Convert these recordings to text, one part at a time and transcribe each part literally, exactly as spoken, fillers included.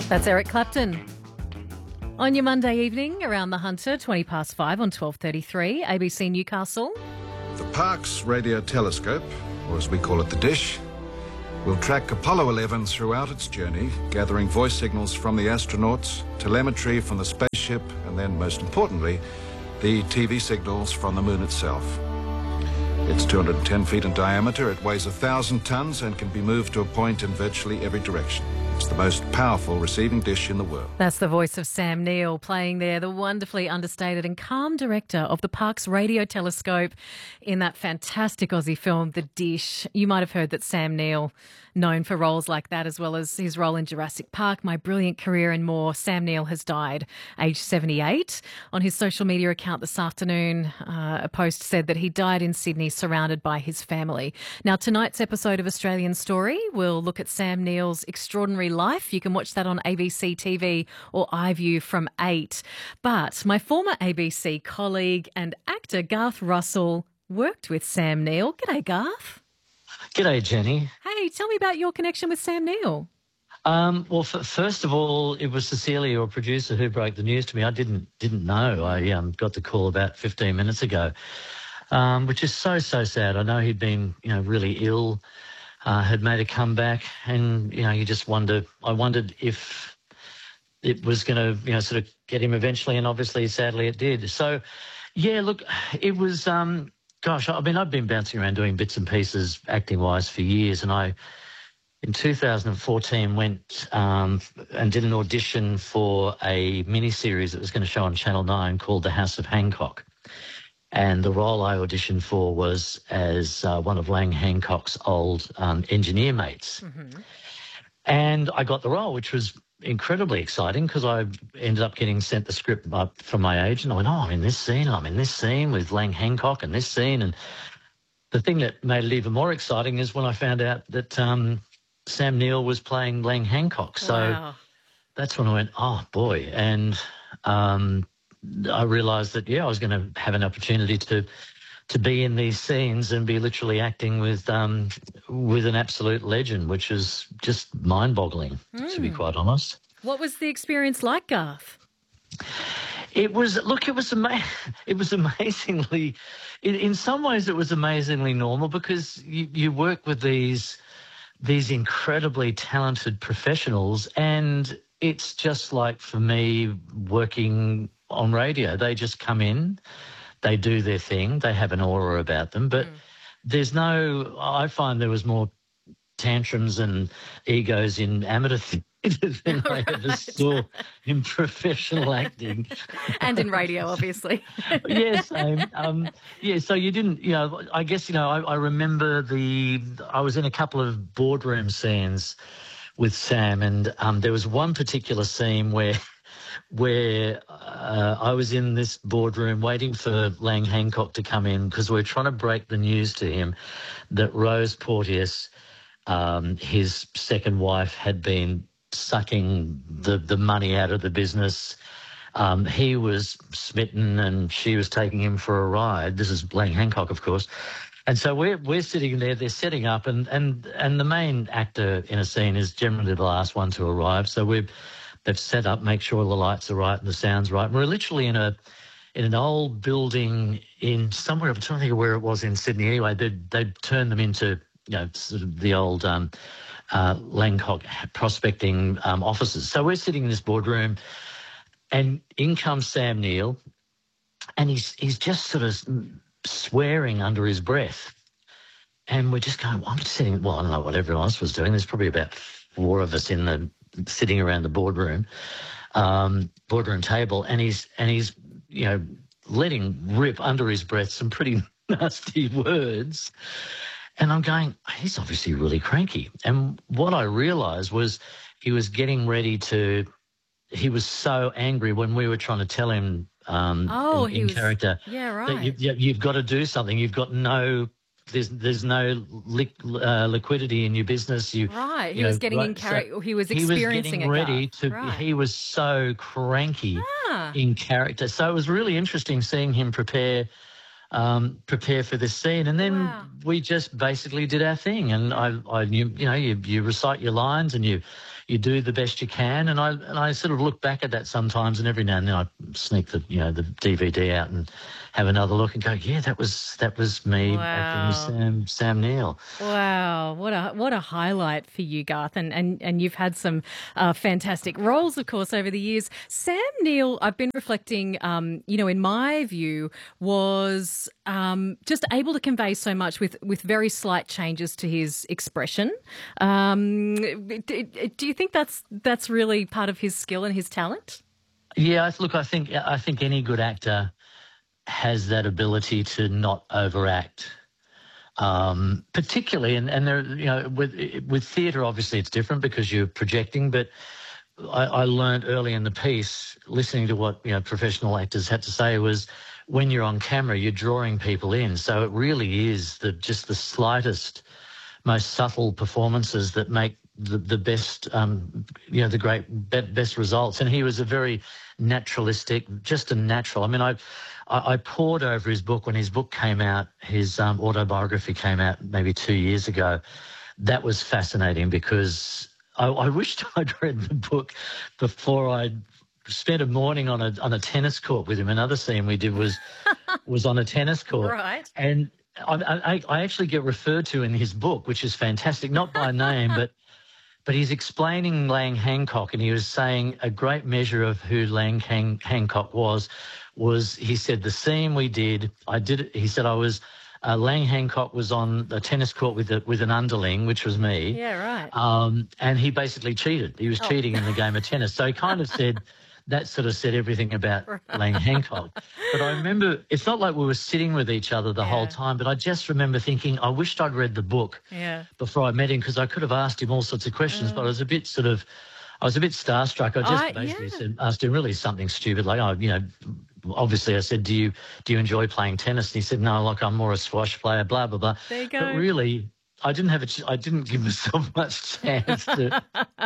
That's Eric Clapton. On your Monday evening, around the Hunter, twenty past five on twelve thirty-three, A B C Newcastle. The Parkes Radio Telescope, or as we call it, the Dish, will track Apollo eleven throughout its journey, gathering voice signals from the astronauts, telemetry from the spaceship, and then, most importantly, the T V signals from the moon itself. It's two hundred ten feet in diameter, it weighs one thousand tons and can be moved to a point in virtually every direction. It's the most powerful receiving dish in the world. That's the voice of Sam Neill playing there, the wonderfully understated and calm director of the Parkes Radio Telescope in that fantastic Aussie film, The Dish. You might have heard that Sam Neill, known for roles like that as well as his role in Jurassic Park, My Brilliant Career and more. Sam Neill has died aged seventy-eight. On his social media account this afternoon, uh, a post said that he died in Sydney surrounded by his family. Now, tonight's episode of Australian Story will look at Sam Neill's extraordinary life. You can watch that on A B C T V or iView from eight. But my former A B C colleague and actor Garth Russell worked with Sam Neill. G'day, Garth. G'day, Jenny. Hey, tell me about your connection with Sam Neill. Um, well, f- first of all, it was Cecilia, your producer, who broke the news to me. I didn't didn't know. I um, got the call about fifteen minutes ago, um, which is so, so sad. I know he'd been, you know, really ill, uh, had made a comeback, and, you know, you just wonder, I wondered if it was going to, you know, sort of get him eventually, and obviously, sadly, it did. So, yeah, look, it was... Um, Gosh, I mean, I've been bouncing around doing bits and pieces acting-wise for years, and I, in two thousand fourteen, went um, and did an audition for a mini-series that was going to show on Channel nine called The House of Hancock. And the role I auditioned for was as uh, one of Lang Hancock's old um, engineer mates. Mm-hmm. And I got the role, which was incredibly exciting because I ended up getting sent the script up from my agent. I went, oh, I'm in this scene, I'm in this scene with Lang Hancock and this scene. And the thing that made it even more exciting is when I found out that um, Sam Neill was playing Lang Hancock. So wow. That's when I went, oh, boy. And um, I realised that, yeah, I was going to have an opportunity to to be in these scenes and be literally acting with um, with an absolute legend, which is just mind-boggling, mm. to be quite honest. What was the experience like, Garth? It was, look, it was, ama- it was amazingly, in, in some ways it was amazingly normal because you, you work with these, these incredibly talented professionals, and it's just like, for me, working on radio. They just come in, they do their thing, they have an aura about them, but mm. there's no, I find there was more tantrums and egos in amateur theatre than I ever saw in professional acting. And in radio, obviously. Yes. Um, um, yeah, so you didn't, you know, I guess, you know, I, I remember the, I was in a couple of boardroom scenes with Sam, and um, there was one particular scene where where uh, I was in this boardroom waiting for Lang Hancock to come in because we we're trying to break the news to him that Rose Porteous, um, his second wife, had been sucking the, the money out of the business. Um, he was smitten and she was taking him for a ride. This is Lang Hancock, of course. And so we're we're sitting there, they're setting up, and, and, and the main actor in a scene is generally the last one to arrive. So we've They've set up, make sure the lights are right and the sound's right. We're literally in a in an old building in somewhere, I'm trying to think of where it was in Sydney. Anyway, they'd, they'd turned them into, you know, sort of the old um, uh, Langcock prospecting um, offices. So we're sitting in this boardroom, and in comes Sam Neill, and he's he's just sort of swearing under his breath. And we're just going, well, I'm just sitting, well, I don't know what everyone else was doing. There's probably about four of us in the sitting around the boardroom, um, boardroom table, and he's and he's you know letting rip under his breath some pretty nasty words, and I'm going, he's obviously really cranky. And what I realised was he was getting ready to. He was so angry when we were trying to tell him um, oh, in, he in was, character yeah, right. that you, you've got to do something. You've got no. There's there's no li- uh, liquidity in your business. You right. He you was know, getting right, in character. so he was he experiencing was getting it. ready to. Right. He was so cranky ah. in character. So it was really interesting seeing him prepare um, prepare for this scene. And then wow. we just basically did our thing. And I I knew, you know, you you recite your lines and you you do the best you can. And I and I sort of look back at that sometimes, and every now and then I sneak the you know the D V D out and have another look and go, yeah, that was that was me Wow. acting with Sam Sam Neill. Wow, what a what a highlight for you, Garth, and and, and you've had some uh, fantastic roles, of course, over the years. Sam Neill, I've been reflecting, um, you know, in my view, was um, just able to convey so much with with very slight changes to his expression. Um, do, do you think that's that's really part of his skill and his talent? Yeah, I- look, I think I think any good actor has that ability to not overact. Um, particularly, and, and there, you know, with with theatre, obviously it's different because you're projecting. But I, I learned early in the piece, listening to what you know professional actors had to say, was when you're on camera, you're drawing people in. So it really is the just the slightest, most subtle performances that make the, the best, um, you know, the great be, best results. And he was a very naturalistic, just a natural. I mean, I. I, I pored over his book when his book came out, his um, autobiography came out maybe two years ago. That was fascinating because I, I wished I'd read the book before I spent a morning on a on a tennis court with him. Another scene we did was was on a tennis court. Right. And I, I, I actually get referred to in his book, which is fantastic, not by name, but but he's explaining Lang Hancock, and he was saying a great measure of who Lang Han- Hancock was, was he said the scene we did, I did it, he said I was, uh, Lang Hancock was on a tennis court with a, with an underling, which was me. Yeah, right. Um, and he basically cheated. He was Oh. cheating in the game of tennis. So he kind of said, that sort of said everything about Lang Hancock. But I remember, it's not like we were sitting with each other the Yeah. whole time, but I just remember thinking, I wished I'd read the book Yeah. before I met him, because I could have asked him all sorts of questions, but I was a bit sort of, I was a bit starstruck. I just I- basically yeah. said, asked him really something stupid, like, oh, you know, obviously I said, do you do you enjoy playing tennis? And he said, no, like I'm more a squash player, blah, blah, blah. There you go. But really, I didn't have a, ch- I didn't give myself much chance to,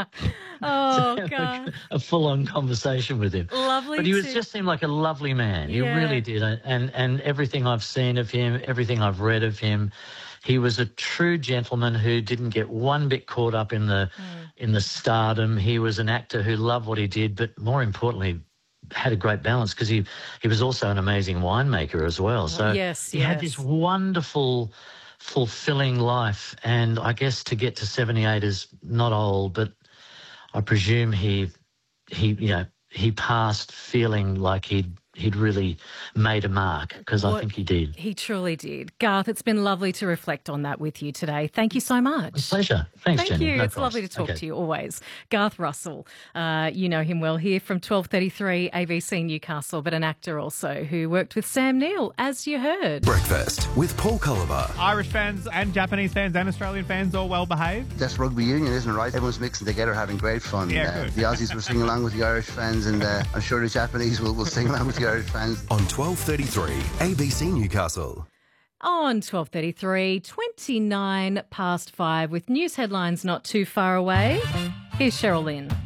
Oh, to have God. a, a full-on conversation with him. Lovely But he was to- just seemed like a lovely man. He Yeah. really did. And and everything I've seen of him, everything I've read of him, he was a true gentleman who didn't get one bit caught up in the Mm. in the stardom. He was an actor who loved what he did, but more importantly, had a great balance, because he he was also an amazing winemaker as well. So yes, he had this yes. wonderful, fulfilling life. And I guess to get to seventy-eight is not old, but I presume he he you know he passed feeling like he'd he'd really made a mark, because I What- think he did. He truly did. Garth, it's been lovely to reflect on that with you today. Thank you so much. Pleasure. Thanks, Thank Jenny. you. No it's problems. lovely to talk Okay. to you always. Garth Russell, uh, you know him well here from twelve thirty-three A B C Newcastle, but an actor also who worked with Sam Neill, as you heard. Breakfast with Paul Culliver. Irish fans and Japanese fans and Australian fans all well behaved. That's rugby union, isn't it, right? Everyone's mixing together, having great fun. Yeah, uh, good. the Aussies were singing along with the Irish fans, and uh, I'm sure the Japanese will, will sing along with the Irish fans. On twelve thirty-three A B C Newcastle. On twelve thirty-three, twenty-nine past five, with news headlines not too far away. Here's Cheryl Lynn.